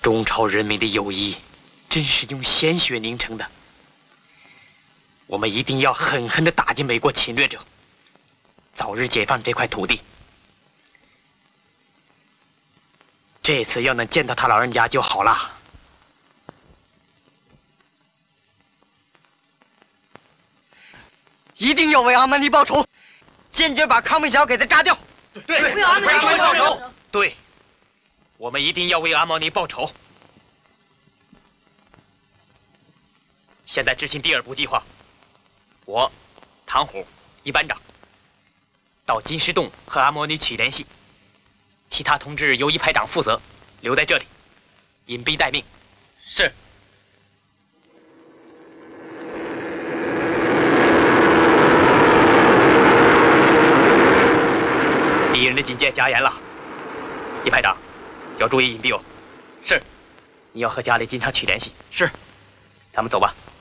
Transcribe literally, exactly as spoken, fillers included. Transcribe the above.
中朝人民的友谊，真是用鲜血凝成的。我们一定要狠狠地打击美国侵略者，早日解放这块土地。这次要能见到他老人家就好了。 一定要为阿曼尼报仇，坚决把康明桥给他炸掉。 对， 为阿曼尼报仇。 对，我们一定要为阿毛尼报仇。现在执行第二步计划，我，唐虎，一班长，到金石洞和阿毛尼取联系，其他同志由一排长负责，留在这里，隐蔽待命。是。敌人的警戒加严了，一排长要注意隐蔽哦。是。你要和家里经常取联系。是。咱们走吧。